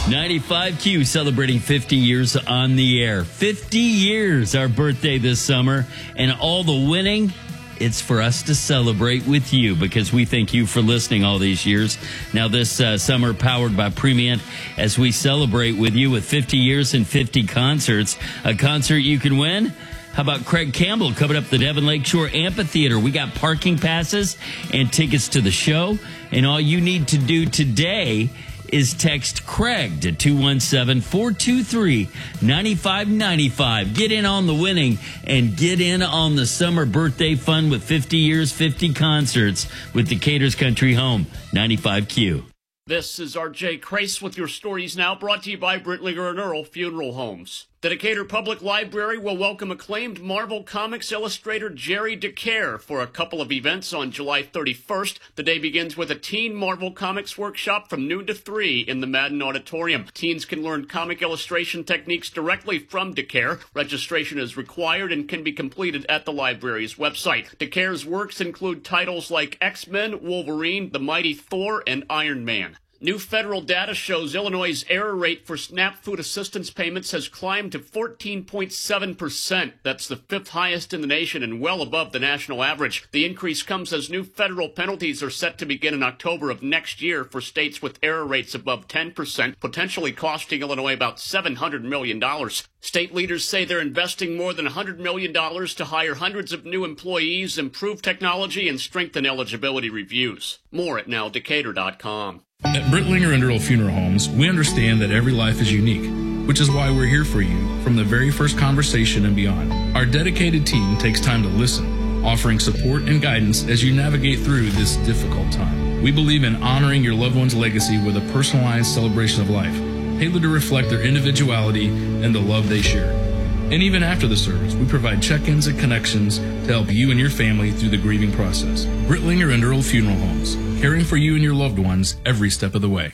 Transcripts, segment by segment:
95Q celebrating 50 years on the air. 50 years, our birthday this summer. And all the winning, it's for us to celebrate with you because we thank you for listening all these years. Now this summer, powered by Premiant, as we celebrate with you with 50 years and 50 concerts. A concert you can win? How about Craig Campbell coming up the Devon Lakeshore Amphitheater? We got parking passes and tickets to the show. And all you need to do today is text Craig to 217-423-9595. Get in on the winning and get in on the summer birthday fun with 50 years, 50 concerts with Decatur's Country Home, 95Q. This is R.J. Crace with your stories now, brought to you by Brittlinger and Earl Funeral Homes. The Decatur Public Library will welcome acclaimed Marvel Comics illustrator Jerry DeCare for a couple of events on July 31st. The day begins with a teen Marvel Comics workshop from noon to 3 in the Madden Auditorium. Teens can learn comic illustration techniques directly from DeCare. Registration is required and can be completed at the library's website. DeCare's works include titles like X-Men, Wolverine, The Mighty Thor, and Iron Man. New federal data shows Illinois' error rate for SNAP food assistance payments has climbed to 14.7%. That's the fifth highest in the nation and well above the national average. The increase comes as new federal penalties are set to begin in October of next year for states with error rates above 10%, potentially costing Illinois about $700 million. State leaders say they're investing more than $100 million to hire hundreds of new employees, improve technology, and strengthen eligibility reviews. More at nowdecatur.com. At Brittlinger and Earl Funeral Homes, we understand that every life is unique, which is why we're here for you from the very first conversation and beyond. Our dedicated team takes time to listen, offering support and guidance as you navigate through this difficult time. We believe in honoring your loved one's legacy with a personalized celebration of life, tailored to reflect their individuality and the love they share. And even after the service, we provide check-ins and connections to help you and your family through the grieving process. Brittlinger and Earl Funeral Homes, caring for you and your loved ones every step of the way.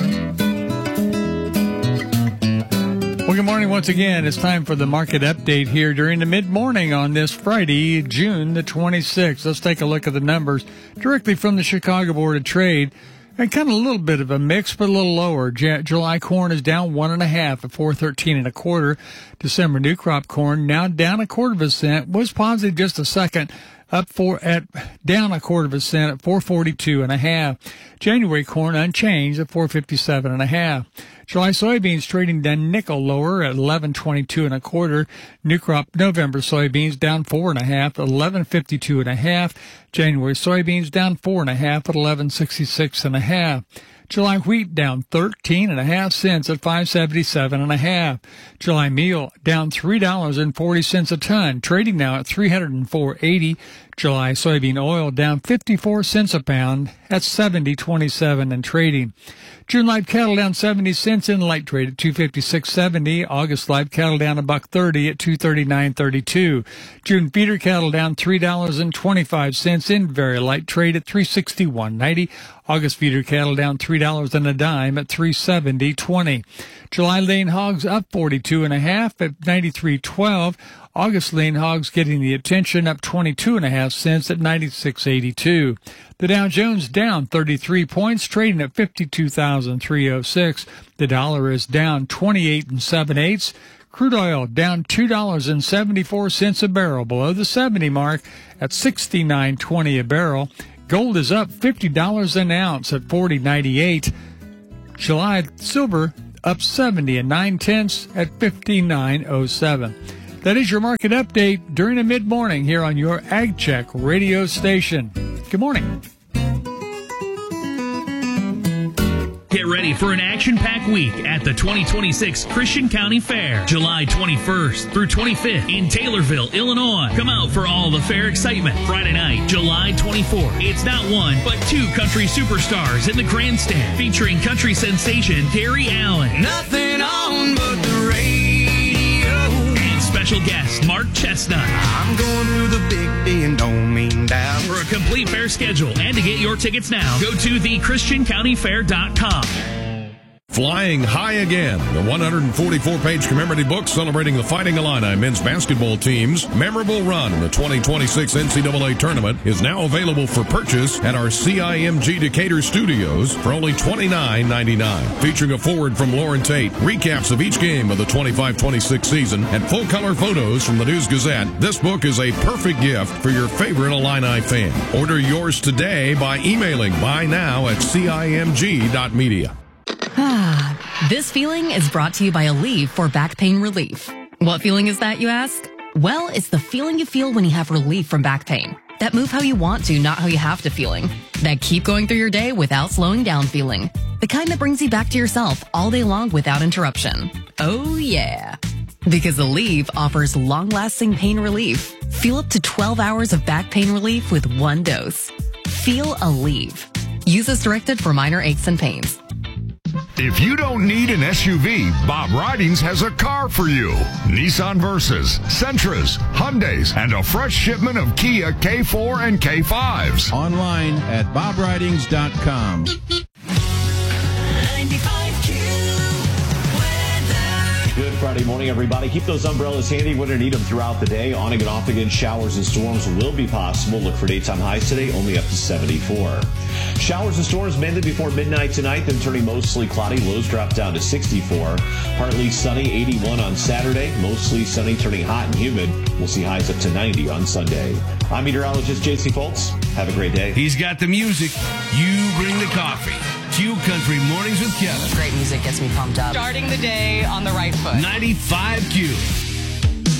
Well, good morning once again. It's time for the market update here during the mid-morning on this Friday, June the 26th. Let's take a look at the numbers directly from the Chicago Board of Trade. And kind of a little bit of a mix, but a little lower. July corn is down 1.5 at $4.13 December new crop corn now down 1/4 cent. Was positive just a second, down 1/4 cent at $4.42.5. January corn unchanged at $4.57.5. July soybeans trading down nickel lower at $11.22 New crop November soybeans down 4.5 at $11.52.5. January soybeans down 4.5 at $11.66.5. July wheat down 13.5 cents at $5.77.5. July meal down $3.40 a ton, trading now at $304.80. July soybean oil down 54 cents a pound at $70.27 and trading. June live cattle down 70 cents in light trade at $256.70. August live cattle down $1.30 at $239.32. June feeder cattle down $3.25 in very light trade at $361.90. August feeder cattle down $3 and a dime at $370.20. July lean hogs up 42.5 at $93.12. August lean hogs getting the attention up 22.5 cents at $96.82. The Dow Jones down 33 points, trading at 52,306. The dollar is down 28 7/8. Crude oil down $2.74 a barrel, below the 70 mark at $69.20 a barrel. Gold is up $50 an ounce at $40.98. July silver up 70 9/10 at $59.07. That is your market update during the mid-morning here on your Ag Check radio station. Good morning. Get ready for an action-packed week at the 2026 Christian County Fair, July 21st through 25th in Taylorville, Illinois. Come out for all the fair excitement. Friday night, July 24th. It's not one, but two country superstars in the grandstand, featuring country sensation Gary Allen. Nothing on but the radio. And special guest Mark Chestnut. I'm going to the big D and don't mean doubt. For a complete fair schedule and to get your tickets now, go to thechristiancountyfair.com. Flying High Again, the 144-page commemorative book celebrating the Fighting Illini men's basketball team's memorable run in the 2026 NCAA tournament, is now available for purchase at our CIMG Decatur studios for only $29.99. Featuring a foreword from Lauren Tate, recaps of each game of the 25-26 season, and full-color photos from the News-Gazette, this book is a perfect gift for your favorite Illini fan. Order yours today by emailing buy-now@cimg.media. This feeling is brought to you by Aleve for back pain relief. What feeling is that, you ask? Well, it's the feeling you feel when you have relief from back pain. That move how you want to, not how you have to feeling. That keep going through your day without slowing down feeling. The kind that brings you back to yourself all day long without interruption. Oh yeah. Because Aleve offers long-lasting pain relief. Feel up to 12 hours of back pain relief with one dose. Feel Aleve. Use as directed for minor aches and pains. If you don't need an SUV, Bob Ridings has a car for you. Nissan Versas, Sentras, Hyundais, and a fresh shipment of Kia K4 and K5s. Online at bobridings.com. 95Q weather. Good Friday morning, everybody. Keep those umbrellas handy when you need them throughout the day. On and off again, showers and storms will be possible. Look for daytime highs today, only up to 74. Showers and storms mainly before midnight tonight, then turning mostly cloudy. Lows drop down to 64. Partly sunny, 81 on Saturday. Mostly sunny, turning hot and humid. We'll see highs up to 90 on Sunday. I'm meteorologist J.C. Foltz. Have a great day. He's got the music. You bring the coffee. Q Country Mornings with Kevin. Great music gets me pumped up. Starting the day on the right foot. 95Q.